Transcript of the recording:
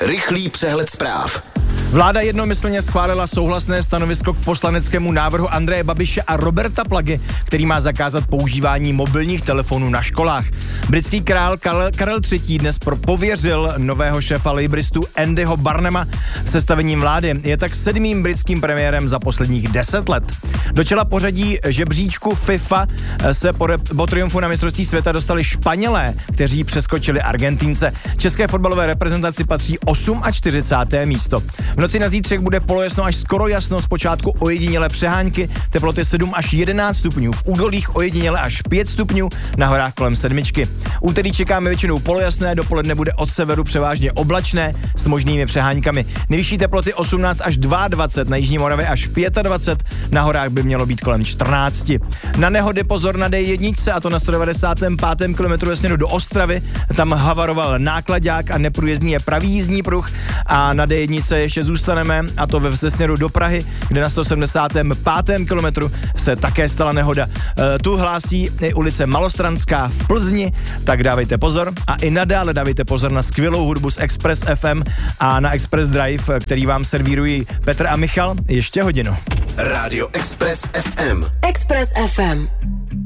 Rychlý přehled zpráv. Vláda jednomyslně schválila souhlasné stanovisko k poslaneckému návrhu Andreje Babiše a Roberta Plagy, který má zakázat používání mobilních telefonů na školách. Britský král Karel III. Dnes pověřil nového šéfa labouristů Andyho Barnuma sestavením vlády. Je tak 7. britským premiérem za posledních 10 let. Do čela pořadí žebříčku FIFA se po triumfu na mistrovství světa dostali Španělé, kteří přeskočili Argentínce. České fotbalové reprezentaci patří 48. místo. V noci na zítřek bude polojasno až skoro jasno, zpočátku ojedinělé přehánky, teploty 7 až 11 stupňů, v údolích ojediněle až 5 stupňů, na horách kolem 7. Úterý čekáme většinou polojasné, dopoledne bude od severu převážně oblačné s možnými přeháňkami. Nejvyšší teploty 18 až 22, na jižní Moravě až 25, na horách by mělo být kolem 14. Na nehody pozor na D1, a to na 195. kilometru směru do Ostravy, tam havaroval náklaďák a neprůjezdný je pravý jízdní pruh, a na D1 ještě zůstaneme, a to ve směru do Prahy, kde na 175. kilometru se také stala nehoda. Tu hlásí i ulice Malostrandská v Plzni, tak dávejte pozor a i nadále dávejte pozor na skvělou hudbu z Express FM a na Express Drive, který vám servírují Petr a Michal ještě hodinu. Rádio Express FM. Express FM.